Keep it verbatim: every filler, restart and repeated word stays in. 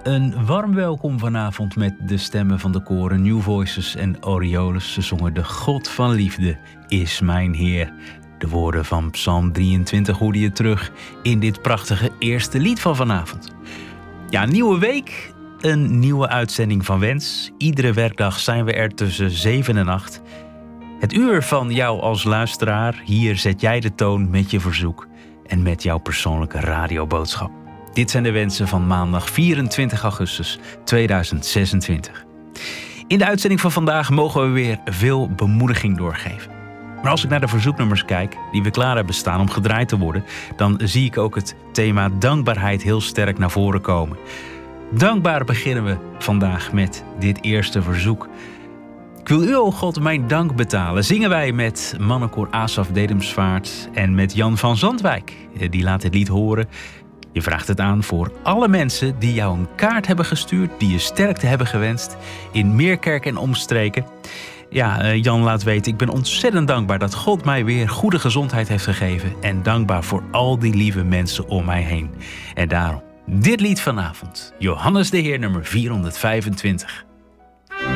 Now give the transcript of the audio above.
Een warm welkom vanavond met de stemmen van de koren New Voices en Orioles. Ze zongen de God van liefde is mijn Heer. De woorden van Psalm drieëntwintig hoorde je terug in dit prachtige eerste lied van vanavond. Ja, nieuwe week, een nieuwe uitzending van Wens. Iedere werkdag zijn we er tussen zeven en acht. Het uur van jou als luisteraar. Hier zet jij de toon met je verzoek en met jouw persoonlijke radioboodschap. Dit zijn de wensen van maandag vierentwintig augustus tweeduizend zesentwintig. In de uitzending van vandaag mogen we weer veel bemoediging doorgeven. Maar als ik naar de verzoeknummers kijk die we klaar hebben staan om gedraaid te worden, dan zie ik ook het thema dankbaarheid heel sterk naar voren komen. Dankbaar beginnen we vandaag met dit eerste verzoek. Ik wil u, o God, mijn dank betalen. Zingen wij met mannenkoor Asaf Dedemsvaart en met Jan van Zandwijk. Die laat het lied horen. Je vraagt het aan voor alle mensen die jou een kaart hebben gestuurd, die je sterkte hebben gewenst in Meerkerk en omstreken. Ja, Jan laat weten, ik ben ontzettend dankbaar dat God mij weer goede gezondheid heeft gegeven en dankbaar voor al die lieve mensen om mij heen. En daarom dit lied vanavond, Johannes de Heer nummer vierhonderdvijfentwintig.